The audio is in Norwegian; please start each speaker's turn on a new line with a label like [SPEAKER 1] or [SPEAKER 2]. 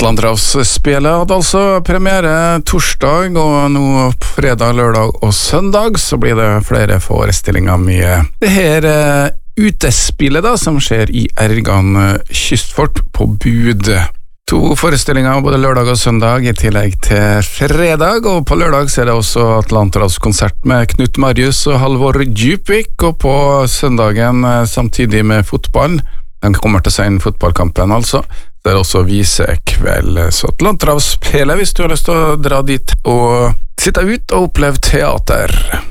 [SPEAKER 1] Atlanterhavsspillet hadde altså premiere torsdag, og nå fredag, lørdag og søndag så blir det flere forestillinger med det her utespillet da, som skjer i Ergan kystfort på Bud. 2 forestillinger både lørdag og søndag i tillegg til fredag, og på lørdag så er det også Atlanterhavskonsert med Knut Marius og Halvor Djupvik, og på søndagen samtidig med fotball. Den kommer til å sende fotballkampen altså. Det er også visekveld, så Atlanterhavsspillet hvis du har lyst til å dra dit og sitte ut og oppleve teater.